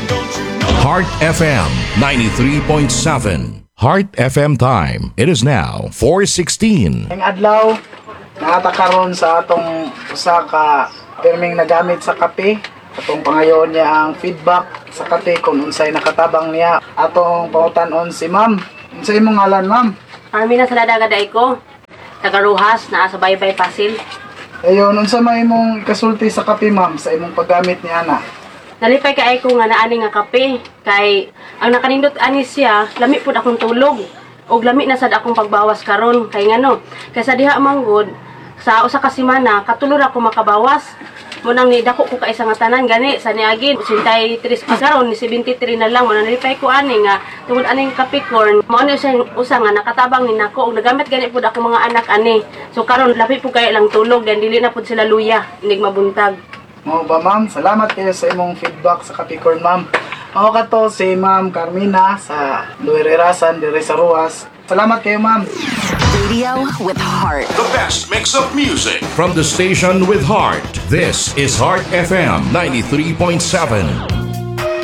Heart FM 93.7. Heart FM time. It is now 4:16. Ang adlaw nakatakaron sa atong usa ka pirming nagamit sa kape. Atong pangayon niya ang feedback sa kape kung unsay nakatabang niya. Atong pangutan-on si ma'am. Unsay imong ngalan, ma'am? Armina Saladaga day ko. Tagaruhas na sa Baybay Pasil. Ayon, unsa may imong kasulti sa kape, ma'am, sa imong paggamit ni ana? Nalipay kay ko nga naani nga kape kay ang nakanindot ani siya lami pud akong tulog og lami na sad akong pagbawas karon kay ngano kaysa diha manggod sa usa ka semana katulor ako makabawas mo nang ni dako ko ka isa nga tanan gani sa niagin 83 pa karon ni 73 na lang mo nalipay ko ani nga tungod aning kape corn mo ano siya usa nga nakatabang ni nako og nagamit gani pud ako mga anak ani so karon labi pud kay lang tulog dan dili na pud sila luya inig mabuntag. Mo ba, ma'am? Salamat kayo sa imong feedback sa Capricorn, ma'am. Mao kato si Ma'am Carmina sa Luirerasan dire sa Ruas. Salamat kayo, ma'am. Radio with heart. The best mix of music from the station with heart. This is Heart FM 93.7.